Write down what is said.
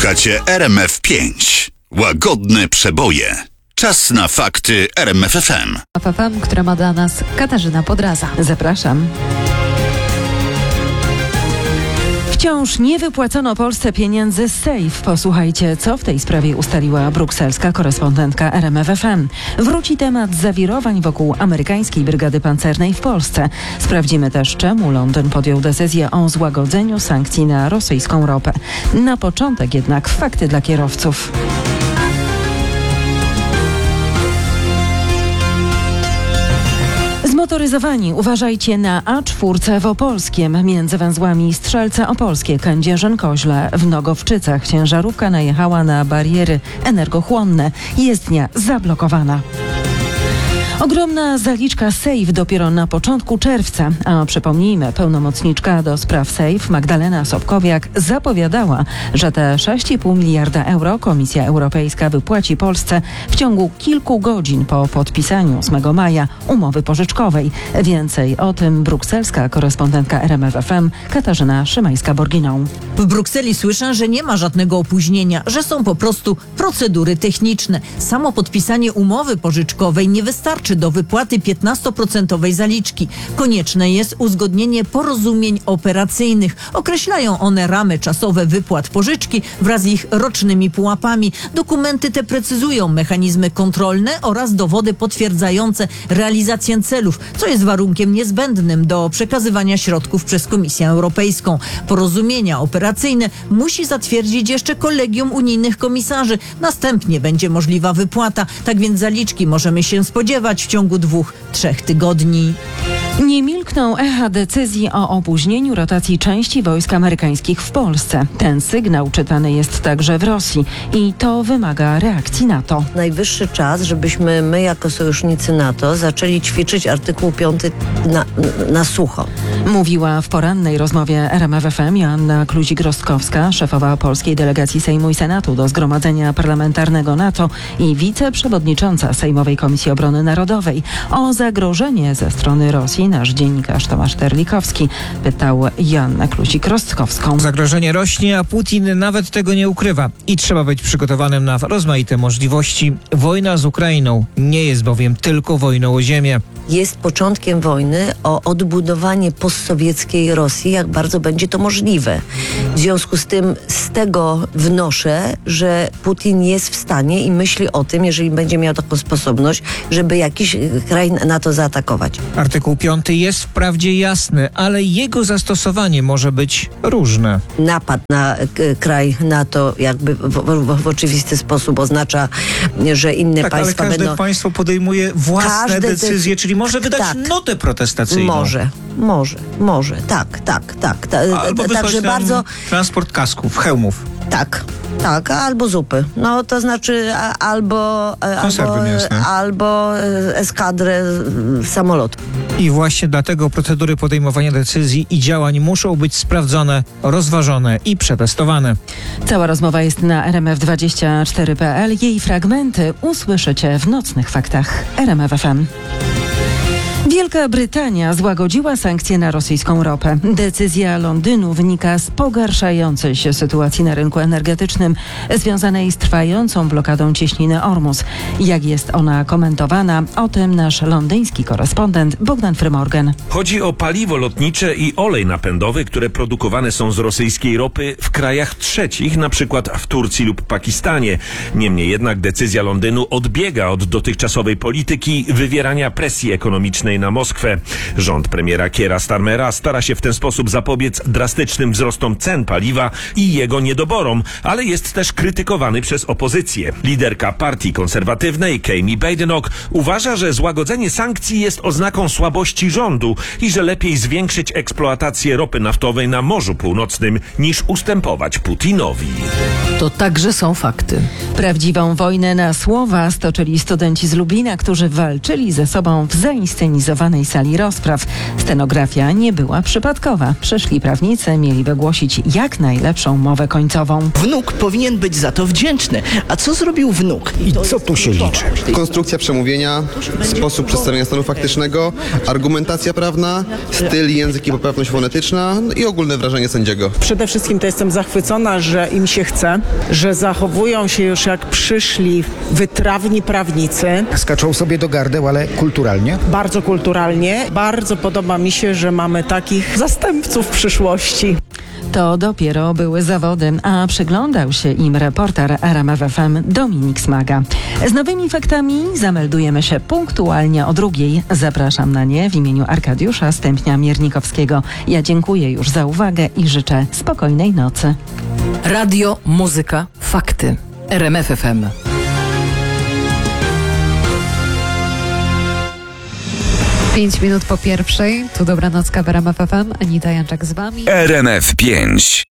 Słuchacie RMF5. Łagodne przeboje. Czas na fakty RMF FM. FM, które ma dla nas Katarzyna Podraza. Zapraszam. Wciąż nie wypłacono Polsce pieniędzy z SAFE. Posłuchajcie, co w tej sprawie ustaliła brukselska korespondentka RMF FM. Wróci temat zawirowań wokół amerykańskiej brygady pancernej w Polsce. Sprawdzimy też, czemu Londyn podjął decyzję o złagodzeniu sankcji na rosyjską ropę. Na początek jednak fakty dla kierowców. Zmotoryzowani uważajcie na A4 w Opolskiem między węzłami Strzelce Opolskie, Kędzierzyn-Koźle. W Nogowczycach ciężarówka najechała na bariery energochłonne. Jezdnia zablokowana. Ogromna zaliczka SAFE dopiero na początku czerwca, a przypomnijmy, pełnomocniczka do spraw SAFE Magdalena Sobkowiak zapowiadała, że te 6,5 miliarda euro Komisja Europejska wypłaci Polsce w ciągu kilku godzin po podpisaniu 8 maja umowy pożyczkowej. Więcej o tym brukselska korespondentka RMF FM Katarzyna Szymańska-Borginą. W Brukseli słyszę, że nie ma żadnego opóźnienia, że są po prostu procedury techniczne. Samo podpisanie umowy pożyczkowej nie wystarczy do wypłaty 15% zaliczki. Konieczne jest uzgodnienie porozumień operacyjnych. Określają one ramy czasowe wypłat pożyczki wraz z ich rocznymi pułapami. Dokumenty te precyzują mechanizmy kontrolne oraz dowody potwierdzające realizację celów, co jest warunkiem niezbędnym do przekazywania środków przez Komisję Europejską. Porozumienia operacyjne musi zatwierdzić jeszcze kolegium unijnych komisarzy. Następnie będzie możliwa wypłata. Tak więc zaliczki możemy się spodziewać w ciągu 2-3 tygodni. Nie milkną echa decyzji o opóźnieniu rotacji części wojsk amerykańskich w Polsce. Ten sygnał czytany jest także w Rosji i to wymaga reakcji NATO. Najwyższy czas, żebyśmy my jako sojusznicy NATO zaczęli ćwiczyć artykuł 5 na sucho. Mówiła w porannej rozmowie RMF FM Joanna Kluzik-Rostkowska, szefowa polskiej delegacji Sejmu i Senatu do Zgromadzenia Parlamentarnego NATO i wiceprzewodnicząca Sejmowej Komisji Obrony Narodowej. O zagrożenie ze strony Rosji nasz dziennikarz Tomasz Terlikowski pytał Joannę Kluzik-Rostkowską. Zagrożenie rośnie, a Putin nawet tego nie ukrywa. I trzeba być przygotowanym na rozmaite możliwości. Wojna z Ukrainą nie jest bowiem tylko wojną o ziemię. Jest początkiem wojny o odbudowanie postsowieckiej Rosji, jak bardzo będzie to możliwe. W związku z tym z tego wnoszę, że Putin jest w stanie i myśli o tym, jeżeli będzie miał taką sposobność, żeby jakiś kraj NATO zaatakować. Artykuł 5 jest wprawdzie jasny, ale jego zastosowanie może być różne. Napad na kraj NATO jakby w oczywisty sposób oznacza, że inne państwa będą... ale każde państwo podejmuje własne decyzje, czyli może wydać notę protestacyjną. Może. Tak. Albo wysłać bardzo transport kasków, hełmów. Tak, albo zupy. No to znaczy albo eskadrę samolotów. I właśnie dlatego procedury podejmowania decyzji i działań muszą być sprawdzone, rozważone i przetestowane. Cała rozmowa jest na rmf24.pl. Jej fragmenty usłyszycie w nocnych faktach RMF FM. Wielka Brytania złagodziła sankcje na rosyjską ropę. Decyzja Londynu wynika z pogarszającej się sytuacji na rynku energetycznym związanej z trwającą blokadą cieśniny Ormus. Jak jest ona komentowana? O tym nasz londyński korespondent Bogdan Frymorgan. Chodzi o paliwo lotnicze i olej napędowy, które produkowane są z rosyjskiej ropy w krajach trzecich, na przykład w Turcji lub Pakistanie. Niemniej jednak decyzja Londynu odbiega od dotychczasowej polityki wywierania presji ekonomicznej na Moskwę. Rząd premiera Keira Starmera stara się w ten sposób zapobiec drastycznym wzrostom cen paliwa i jego niedoborom, ale jest też krytykowany przez opozycję. Liderka partii konserwatywnej Kemi Badenoch uważa, że złagodzenie sankcji jest oznaką słabości rządu i że lepiej zwiększyć eksploatację ropy naftowej na Morzu Północnym niż ustępować Putinowi. To także są fakty. Prawdziwą wojnę na słowa stoczyli studenci z Lublina, którzy walczyli ze sobą w zainscenizowanym improwizowanej sali rozpraw. Scenografia nie była przypadkowa. Przyszli prawnicy mieli wygłosić jak najlepszą mowę końcową. Wnuk powinien być za to wdzięczny. A co zrobił wnuk? I co tu się liczy? Konstrukcja przemówienia, sposób przedstawienia stanu faktycznego, argumentacja prawna, styl, język i poprawność fonetyczna i ogólne wrażenie sędziego. Przede wszystkim to jestem zachwycona, że im się chce, że zachowują się już jak przyszli wytrawni prawnicy. Skaczą sobie do gardeł, ale kulturalnie. Bardzo kulturalnie. Bardzo podoba mi się, że mamy takich zastępców w przyszłości. To dopiero były zawody, a przyglądał się im reporter RMF FM Dominik Smaga. Z nowymi faktami zameldujemy się punktualnie o 2:00. Zapraszam na nie w imieniu Arkadiusza Stępnia-Miernikowskiego. Ja dziękuję już za uwagę i życzę spokojnej nocy. Radio, muzyka, fakty. RMF FM. Pięć minut po pierwszej. Tu Dobranocka w RMF FM. Anita Janczak z wami. RMF 5.